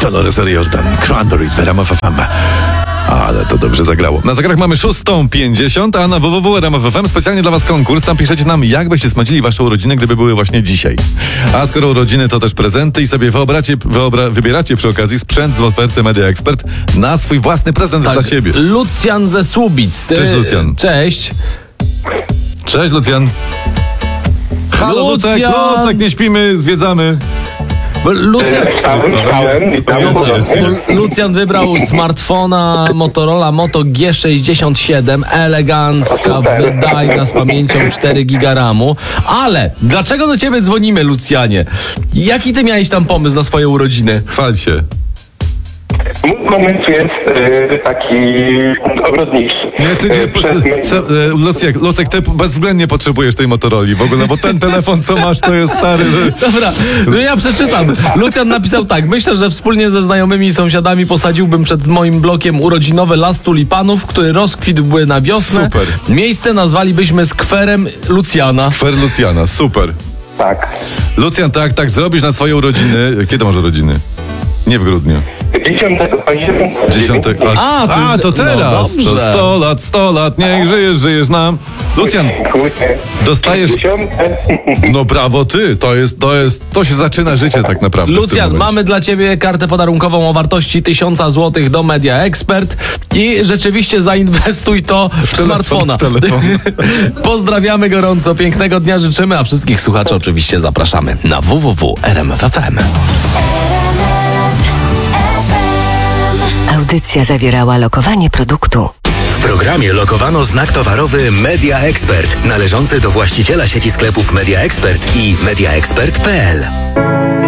Dolores O'Riordan, Cranberries w RMF FM. Ale to dobrze zagrało. Na zegarach mamy 6:50, a na www.rmf.fm specjalnie dla was konkurs. Tam piszecie nam, jak byście spędzili waszą urodziny, gdyby były właśnie dzisiaj. A skoro urodziny, to też prezenty i sobie wybieracie przy okazji sprzęt z oferty Media Expert na swój własny prezent dla siebie. Lucjan ze Słubic. Cześć, Lucjan. Cześć. Cześć, Lucjan. Halo, Lucek, nie śpimy, zwiedzamy. Lucjan wybrał smartfona Motorola Moto G67, elegancka, wydajna, z pamięcią 4 GB RAMu. Ale dlaczego do ciebie dzwonimy, Lucjanie? Jaki ty miałeś tam pomysł na swoje urodziny? Chwal się. Mój pomysł jest taki ogrodniczy. Nie, ty Lucek, ty bezwzględnie potrzebujesz tej Motoroli w ogóle, bo ten telefon, co masz, to jest stary. Dobra, no ja przeczytam. Lucjan napisał tak: myślę, że wspólnie ze znajomymi i sąsiadami posadziłbym przed moim blokiem urodzinowy las tulipanów, który rozkwitłby na wiosnę. Super. Miejsce nazwalibyśmy skwerem Lucjana. Skwer Lucjana, super. Tak. Lucjan, tak zrobisz na swoje urodziny. Kiedy masz urodziny? Nie w grudniu. 10 października. 10. To teraz. No to 100 lat, niech żyjesz nam. Lucjan, dostajesz. No brawo ty, to się zaczyna życie tak naprawdę. Lucjan, mamy dla ciebie kartę podarunkową o wartości 1000 zł do Media Expert i rzeczywiście zainwestuj to w smartfona. Pozdrawiamy gorąco, pięknego dnia życzymy, a wszystkich słuchaczy oczywiście zapraszamy na www.rmf.fm. Audycja zawierała lokowanie produktu. W programie lokowano znak towarowy Media Expert, należący do właściciela sieci sklepów Media Expert i mediaexpert.pl.